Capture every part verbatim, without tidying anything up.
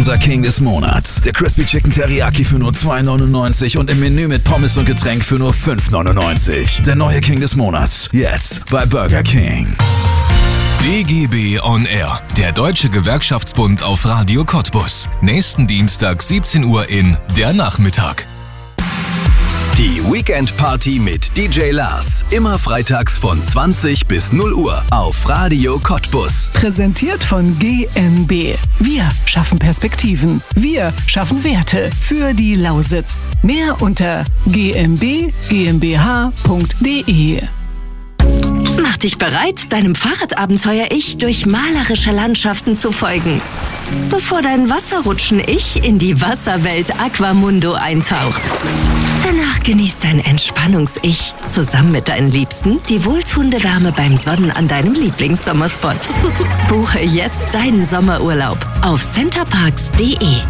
Unser King des Monats. Der Crispy Chicken Teriyaki für nur zwei neunundneunzig und im Menü mit Pommes und Getränk für nur fünf neunundneunzig. Der neue King des Monats. Jetzt bei Burger King. D G B On Air, der Deutsche Gewerkschaftsbund auf Radio Cottbus. Nächsten Dienstag siebzehn Uhr in Der Nachmittag. Die Weekend Party mit D J Lars. Immer freitags von zwanzig bis null Uhr auf Radio Cottbus. Präsentiert von G M B. Wir schaffen Perspektiven. Wir schaffen Werte für die Lausitz. Mehr unter g m b g m b h punkt d e. Mach dich bereit, deinem Fahrradabenteuer-Ich durch malerische Landschaften zu folgen. Bevor dein Wasserrutschen-Ich in die Wasserwelt Aquamundo eintaucht. Danach genießt dein Entspannungs-Ich zusammen mit deinen Liebsten die wohltuende Wärme beim Sonnen an deinem Lieblingssommerspot. Buche jetzt deinen Sommerurlaub auf centerparks punkt d e.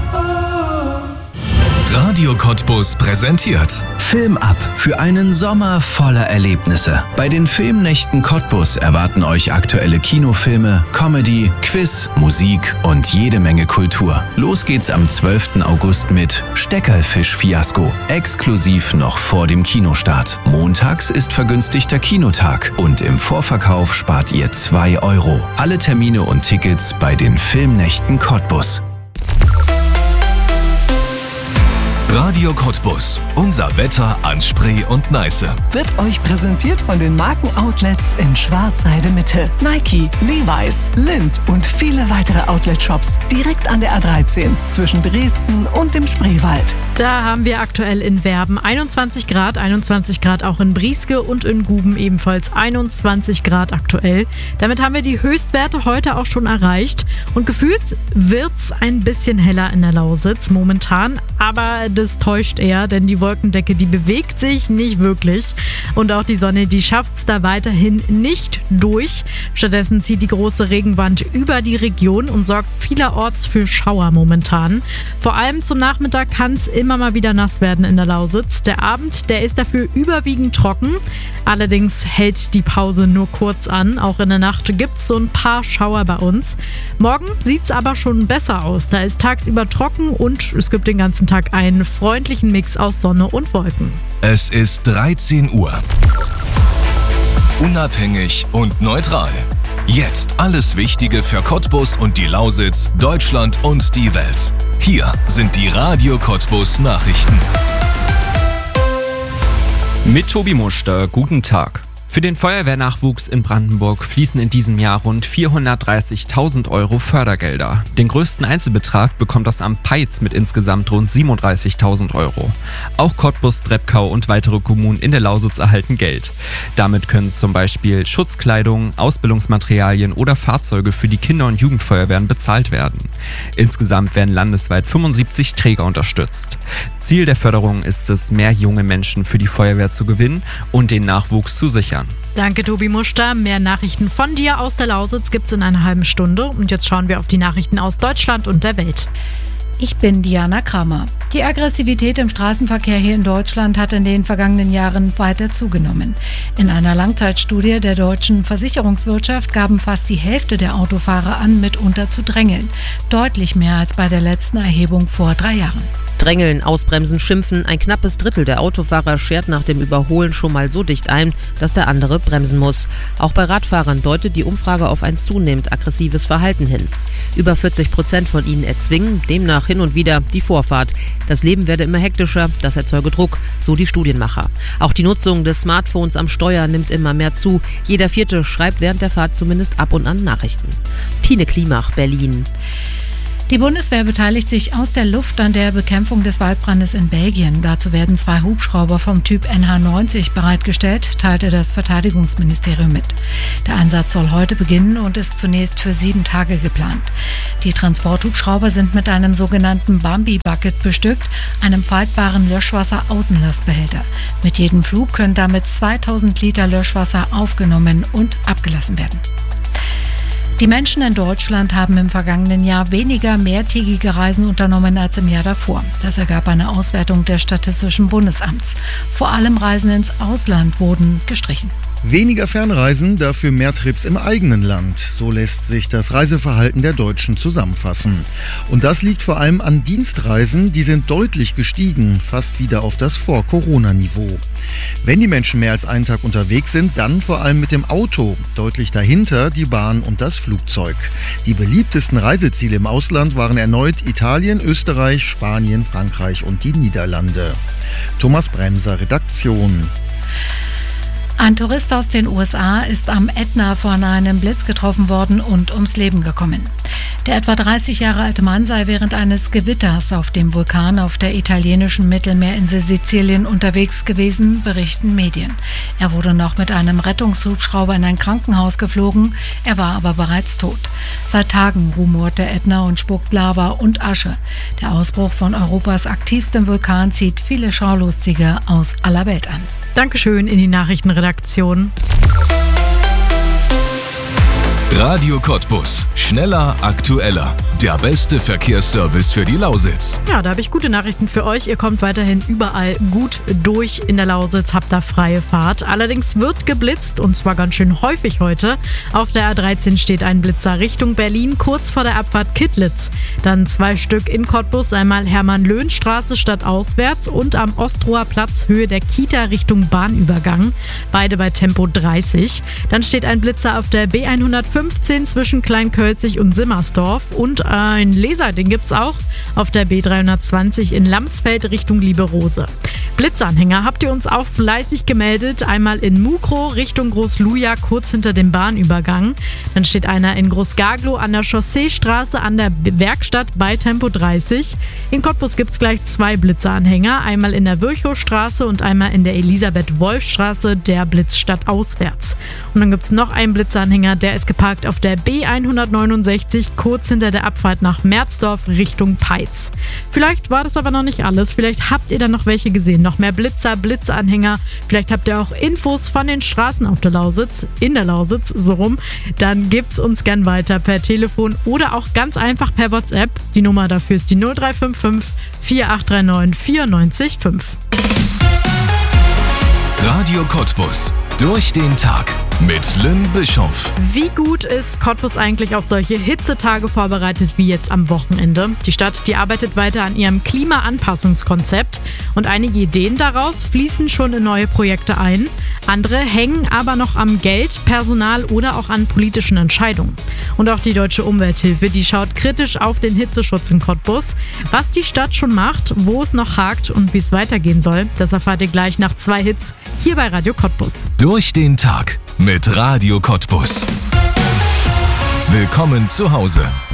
Radio Cottbus präsentiert Film ab für einen Sommer voller Erlebnisse. Bei den Filmnächten Cottbus erwarten euch aktuelle Kinofilme, Comedy, Quiz, Musik und jede Menge Kultur. Los geht's am zwölften August mit Steckerfisch-Fiasko. Exklusiv noch vor dem Kinostart. Montags ist vergünstigter Kinotag und im Vorverkauf spart ihr zwei Euro. Alle Termine und Tickets bei den Filmnächten Cottbus. Radio Cottbus. Unser Wetter an Spree und Neiße. Wird euch präsentiert von den Markenoutlets in Schwarzheide Mitte. Nike, Levi's, Lindt und viele weitere Outlet-Shops direkt an der A dreizehn zwischen Dresden und dem Spreewald. Da haben wir aktuell in Werben einundzwanzig Grad, einundzwanzig Grad auch in Brieske und in Guben ebenfalls einundzwanzig Grad aktuell. Damit haben wir die Höchstwerte heute auch schon erreicht und gefühlt wird's ein bisschen heller in der Lausitz momentan, aber das täuscht eher, denn die Wolkendecke, die bewegt sich nicht wirklich und auch die Sonne, die schafft's da weiterhin nicht durch. Stattdessen zieht die große Regenwand über die Region und sorgt vielerorts für Schauer momentan. Vor allem zum Nachmittag kann es immer mal wieder nass werden in der Lausitz. Der Abend, der ist dafür überwiegend trocken. Allerdings hält die Pause nur kurz an. Auch in der Nacht gibt's so ein paar Schauer bei uns. Morgen sieht's aber schon besser aus. Da ist tagsüber trocken und es gibt den ganzen Tag einen freundlichen Mix aus Sonne und Wolken. Es ist dreizehn Uhr. Unabhängig und neutral. Jetzt alles Wichtige für Cottbus und die Lausitz, Deutschland und die Welt. Hier sind die Radio Cottbus Nachrichten. Mit Tobi Muster, guten Tag. Für den Feuerwehrnachwuchs in Brandenburg fließen in diesem Jahr rund vierhundertdreißigtausend Euro Fördergelder. Den größten Einzelbetrag bekommt das Amt Peitz mit insgesamt rund siebenunddreißigtausend Euro. Auch Cottbus, Treppkau und weitere Kommunen in der Lausitz erhalten Geld. Damit können zum Beispiel Schutzkleidung, Ausbildungsmaterialien oder Fahrzeuge für die Kinder- und Jugendfeuerwehren bezahlt werden. Insgesamt werden landesweit fünfundsiebzig Träger unterstützt. Ziel der Förderung ist es, mehr junge Menschen für die Feuerwehr zu gewinnen und den Nachwuchs zu sichern. Danke, Tobi Muster. Mehr Nachrichten von dir aus der Lausitz gibt's in einer halben Stunde. Und jetzt schauen wir auf die Nachrichten aus Deutschland und der Welt. Ich bin Diana Kramer. Die Aggressivität im Straßenverkehr hier in Deutschland hat in den vergangenen Jahren weiter zugenommen. In einer Langzeitstudie der deutschen Versicherungswirtschaft gaben fast die Hälfte der Autofahrer an, mitunter zu drängeln. Deutlich mehr als bei der letzten Erhebung vor drei Jahren. Drängeln, ausbremsen, schimpfen. Ein knappes Drittel der Autofahrer schert nach dem Überholen schon mal so dicht ein, dass der andere bremsen muss. Auch bei Radfahrern deutet die Umfrage auf ein zunehmend aggressives Verhalten hin. Über vierzig Prozent von ihnen erzwingen demnach hin und wieder die Vorfahrt. Das Leben werde immer hektischer, das erzeuge Druck, so die Studienmacher. Auch die Nutzung des Smartphones am Steuer nimmt immer mehr zu. Jeder Vierte schreibt während der Fahrt zumindest ab und an Nachrichten. Tine Klimach, Berlin. Die Bundeswehr beteiligt sich aus der Luft an der Bekämpfung des Waldbrandes in Belgien. Dazu werden zwei Hubschrauber vom Typ N H neunzig bereitgestellt, teilte das Verteidigungsministerium mit. Der Einsatz soll heute beginnen und ist zunächst für sieben Tage geplant. Die Transporthubschrauber sind mit einem sogenannten Bambi-Bucket bestückt, einem faltbaren Löschwasser-Außenlastbehälter. Mit jedem Flug können damit zweitausend Liter Löschwasser aufgenommen und abgelassen werden. Die Menschen in Deutschland haben im vergangenen Jahr weniger mehrtägige Reisen unternommen als im Jahr davor. Das ergab eine Auswertung des Statistischen Bundesamts. Vor allem Reisen ins Ausland wurden gestrichen. Weniger Fernreisen, dafür mehr Trips im eigenen Land. So lässt sich das Reiseverhalten der Deutschen zusammenfassen. Und das liegt vor allem an Dienstreisen, die sind deutlich gestiegen, fast wieder auf das Vor-Corona-Niveau. Wenn die Menschen mehr als einen Tag unterwegs sind, dann vor allem mit dem Auto. Deutlich dahinter die Bahn und das Flugzeug. Die beliebtesten Reiseziele im Ausland waren erneut Italien, Österreich, Spanien, Frankreich und die Niederlande. Thomas Bremser, Redaktion. Ein Tourist aus den U S A ist am Ätna von einem Blitz getroffen worden und ums Leben gekommen. Der etwa dreißig Jahre alte Mann sei während eines Gewitters auf dem Vulkan auf der italienischen Mittelmeerinsel Sizilien unterwegs gewesen, berichten Medien. Er wurde noch mit einem Rettungshubschrauber in ein Krankenhaus geflogen, er war aber bereits tot. Seit Tagen rumort der Ätna und spuckt Lava und Asche. Der Ausbruch von Europas aktivstem Vulkan zieht viele Schaulustige aus aller Welt an. Dankeschön in die Nachrichtenredaktion. Radio Cottbus. Schneller, aktueller. Der beste Verkehrsservice für die Lausitz. Ja, da habe ich gute Nachrichten für euch. Ihr kommt weiterhin überall gut durch in der Lausitz, habt da freie Fahrt. Allerdings wird geblitzt und zwar ganz schön häufig heute. Auf der A dreizehn steht ein Blitzer Richtung Berlin, kurz vor der Abfahrt Kittlitz. Dann zwei Stück in Cottbus, einmal Hermann-Löhn-Straße stadtauswärts und am Ostroher Platz Höhe der Kita Richtung Bahnübergang. Beide bei Tempo dreißig. Dann steht ein Blitzer auf der B hundertfünfzehn zwischen Kleinkölzig und Simmersdorf und ein Laser, den gibt's auch auf der B dreihundertzwanzig in Lamsfeld Richtung Lieberose. Blitzanhänger habt ihr uns auch fleißig gemeldet. Einmal in Mukro Richtung Großluja, kurz hinter dem Bahnübergang. Dann steht einer in Großgaglow an der Chausseestraße an der Werkstatt bei Tempo dreißig. In Cottbus gibt's gleich zwei Blitzeranhänger. Einmal in der Virchowstraße und einmal in der Elisabeth-Wolf-Straße, der Blitz stadtauswärts. Und dann gibt's noch einen Blitzeranhänger, der ist geparkt auf der B hundertneunundsechzig, kurz hinter der Abfahrt nach Merzdorf Richtung Peitz. Vielleicht war das aber noch nicht alles. Vielleicht habt ihr da noch welche gesehen. Noch mehr Blitzer, Blitzanhänger. Vielleicht habt ihr auch Infos von den Straßen auf der Lausitz, in der Lausitz, so rum. Dann gibt's uns gern weiter per Telefon oder auch ganz einfach per WhatsApp. Die Nummer dafür ist die null drei fünf fünf, vier acht drei neun, vier neun fünf. Radio Cottbus. Durch den Tag mit Lynn Bischoff. Wie gut ist Cottbus eigentlich auf solche Hitzetage vorbereitet wie jetzt am Wochenende? Die Stadt, die arbeitet weiter an ihrem Klimaanpassungskonzept und einige Ideen daraus fließen schon in neue Projekte ein. Andere hängen aber noch am Geld, Personal oder auch an politischen Entscheidungen. Und auch die Deutsche Umwelthilfe, die schaut kritisch auf den Hitzeschutz in Cottbus. Was die Stadt schon macht, wo es noch hakt und wie es weitergehen soll, das erfahrt ihr gleich nach zwei Hits hier bei Radio Cottbus. Durch den Tag mit Radio Cottbus. Willkommen zu Hause.